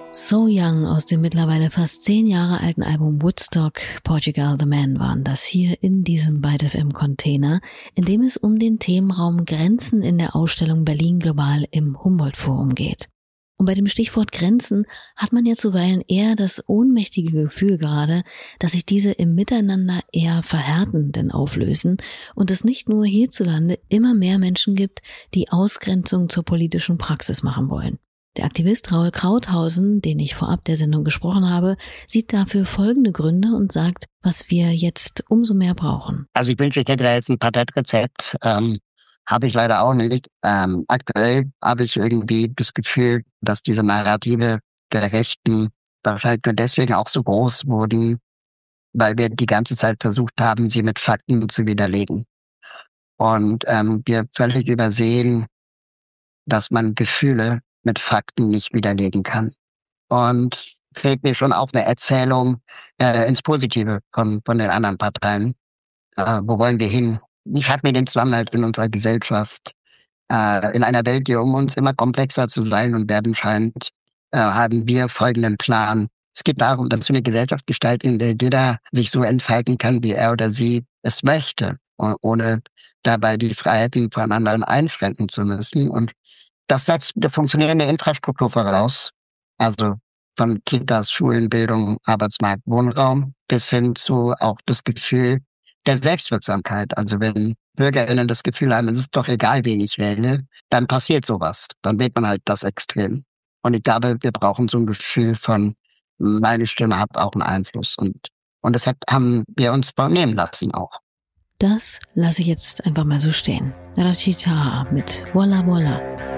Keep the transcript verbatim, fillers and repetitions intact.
So Young aus dem mittlerweile fast zehn Jahre alten Album Woodstock, Portugal the Man waren das hier in diesem Byte F M Container, in dem es um den Themenraum Grenzen in der Ausstellung Berlin Global im Humboldt-Forum geht. Und bei dem Stichwort Grenzen hat man ja zuweilen eher das ohnmächtige Gefühl gerade, dass sich diese im Miteinander eher verhärten denn auflösen und es nicht nur hierzulande immer mehr Menschen gibt, die Ausgrenzung zur politischen Praxis machen wollen. Der Aktivist Raul Krauthausen, den ich vorab der Sendung gesprochen habe, sieht dafür folgende Gründe und sagt, was wir jetzt umso mehr brauchen. Also ich wünsche, ich hätte da jetzt ein Patentrezept, ähm, habe ich leider auch nicht. Ähm, aktuell habe ich irgendwie das Gefühl, dass diese Narrative der Rechten wahrscheinlich nur deswegen auch so groß wurden, weil wir die ganze Zeit versucht haben, sie mit Fakten zu widerlegen. Und ähm, wir völlig übersehen, dass man Gefühle mit Fakten nicht widerlegen kann. Und fehlt mir schon auch eine Erzählung äh, ins Positive von, von den anderen Parteien. Äh, wo wollen wir hin? Wie schaffen wir den Zusammenhalt in unserer Gesellschaft? Äh, in einer Welt, die um uns immer komplexer zu sein und werden scheint, äh, haben wir folgenden Plan. Es geht darum, dass wir eine Gesellschaft gestalten, in der jeder sich so entfalten kann, wie er oder sie es möchte, ohne dabei die Freiheiten von anderen einschränken zu müssen. Und das setzt eine funktionierende Infrastruktur voraus, also von Kitas, Schulen, Bildung, Arbeitsmarkt, Wohnraum bis hin zu auch das Gefühl der Selbstwirksamkeit. Also wenn BürgerInnen das Gefühl haben, es ist doch egal, wen ich wähle, dann passiert sowas. Dann wählt man halt das Extrem. Und ich glaube, wir brauchen so ein Gefühl von, meine Stimme hat auch einen Einfluss. Und, und das hat, haben wir uns vornehmen lassen auch. Das lasse ich jetzt einfach mal so stehen. Rachita mit Voila Voila.